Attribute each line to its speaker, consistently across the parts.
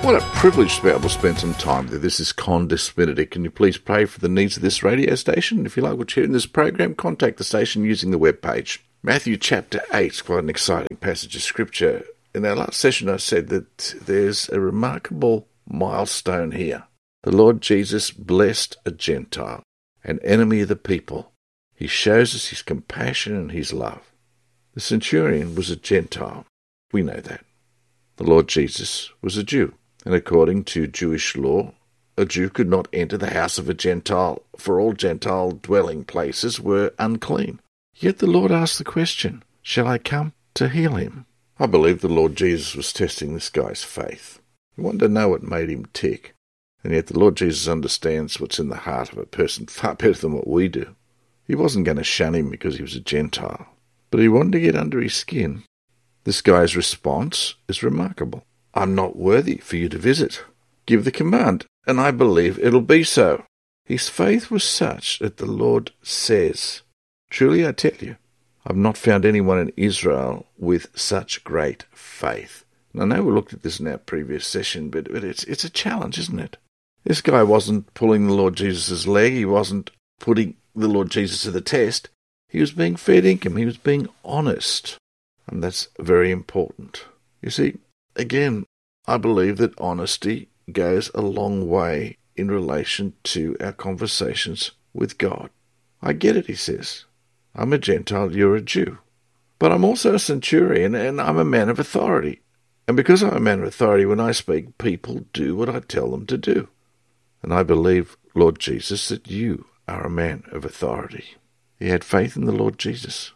Speaker 1: What a privilege to be able to spend some time with you. This is Condis Benedict. Can you please pray for the needs of this radio station? If you like what you hear in this program, contact the station using the webpage. Matthew chapter 8, quite an exciting passage of scripture. In our last session I said that there's a remarkable milestone here. The Lord Jesus blessed a Gentile, an enemy of the people. He shows us his compassion and his love. The centurion was a Gentile. We know that. The Lord Jesus was a Jew. And according to Jewish law, a Jew could not enter the house of a Gentile, for all Gentile dwelling places were unclean. Yet the Lord asked the question, shall I come to heal him? I believe the Lord Jesus was testing this guy's faith. He wanted to know what made him tick. And yet the Lord Jesus understands what's in the heart of a person far better than what we do. He wasn't going to shun him because he was a Gentile, but he wanted to get under his skin. This guy's response is remarkable. I'm not worthy for you to visit. Give the command, and I believe it'll be so. His faith was such that the Lord says, truly I tell you, I've not found anyone in Israel with such great faith. And I know we looked at this in our previous session, but it's a challenge, isn't it? This guy wasn't pulling the Lord Jesus' leg. He wasn't putting the Lord Jesus to the test. He was being fair dinkum. He was being honest. And that's very important. You see, again, I believe that honesty goes a long way in relation to our conversations with God. I get it, he says. I'm a Gentile, you're a Jew. But I'm also a centurion and I'm a man of authority. And because I'm a man of authority, when I speak, people do what I tell them to do. And I believe, Lord Jesus, that you are a man of authority. He had faith in the Lord Jesus.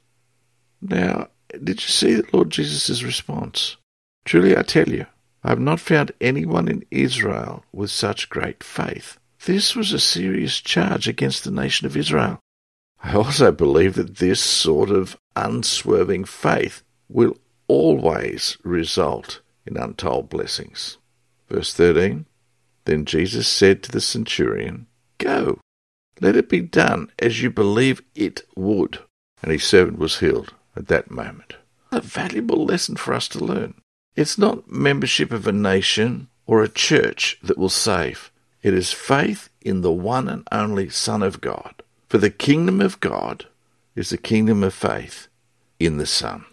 Speaker 1: Now, did you see the Lord Jesus' response? Truly I tell you, I have not found anyone in Israel with such great faith. This was a serious charge against the nation of Israel. I also believe that this sort of unswerving faith will always result in untold blessings. Verse 13, Then Jesus said to the centurion, Go, let it be done as you believe it would. And his servant was healed at that moment. A valuable lesson for us to learn. It's not membership of a nation or a church that will save. It is faith in the one and only Son of God. For the kingdom of God is the kingdom of faith in the Son.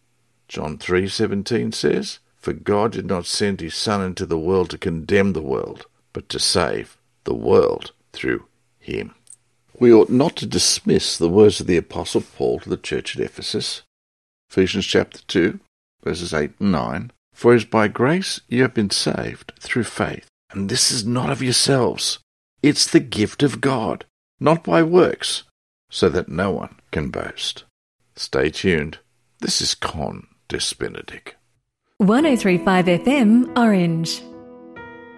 Speaker 1: John 3:17 says, For God did not send his Son into the world to condemn the world, but to save the world through him. We ought not to dismiss the words of the Apostle Paul to the church at Ephesus. Ephesians chapter 2, verses 8 and 9. For it is by grace you have been saved through faith, and this is not of yourselves. It's the gift of God, not by works, so that no one can boast. Stay tuned. This is Condis Benedict.
Speaker 2: 103.5 FM Orange.